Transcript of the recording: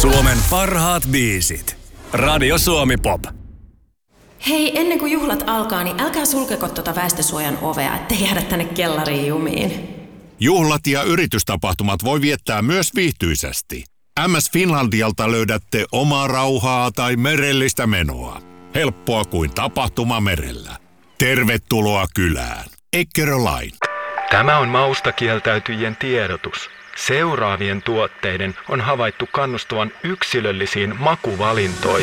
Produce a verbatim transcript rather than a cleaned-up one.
Suomen parhaat biisit. Radio Suomi Pop. Hei, ennen kuin juhlat alkaa, niin älkää sulkeko tuota väestösuojan ovea, ettei jäädä tänne kellariin jumiin. Juhlat ja yritystapahtumat voi viettää myös viihtyisesti. M S Finlandialta löydätte omaa rauhaa tai merellistä menoa. Helppoa kuin tapahtuma merellä. Tervetuloa kylään. Eckerö Line. Tämä on mausta kieltäytyjien tiedotus. Seuraavien tuotteiden on havaittu kannustavan yksilöllisiin makuvalintoihin.